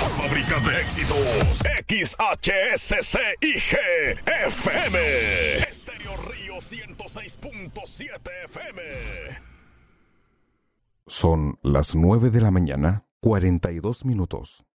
fábrica de éxitos. XHSCIG FM. Estéreo Río 106.7 FM. Son las 9 de la mañana, 42 minutos.